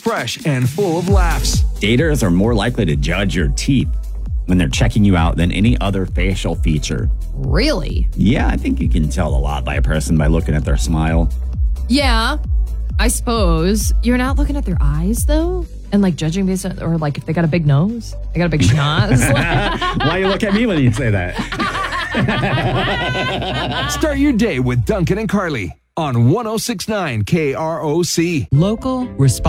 fresh and full of laughs. Daters are more likely to judge your teeth when they're checking you out than any other facial feature. Really? Yeah, I think you can tell a lot by a person by looking at their smile. Yeah, I suppose. You're not looking at their eyes, though? And like judging based on, or like if they got a big nose, they got a big schnoz. Why you look at me when you say that? Start your day with Duncan and Carly on 106.9 KROC. Local, responsible.